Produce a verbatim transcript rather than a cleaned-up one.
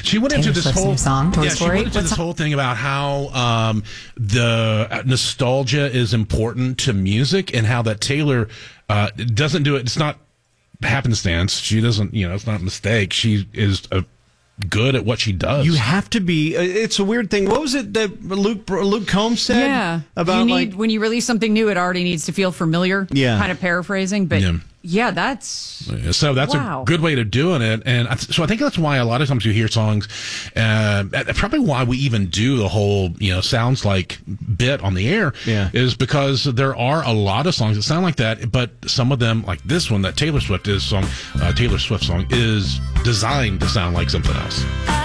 She went Taylor into this Swift's whole new song, Toy yeah, Story. she went into What's this whole thing about how um, the nostalgia is important to music and how that Taylor uh, doesn't do it. It's not happenstance. She doesn't, you know, it's not a mistake. She is a good at what she does. You have to be. It's a weird thing. What was it that Luke Luke Combs said? Yeah, about you need like when you release something new, it already needs to feel familiar. Yeah, kind of paraphrasing, but yeah, yeah that's so that's wow. a good way to doing it, and I, so I think that's why a lot of times you hear songs. Uh, probably why we even do the whole you know sounds like bit on the air. Yeah. is because there are a lot of songs that sound like that, but some of them, like this one that Taylor Swift is song, uh, Taylor Swift song is designed to sound like something else.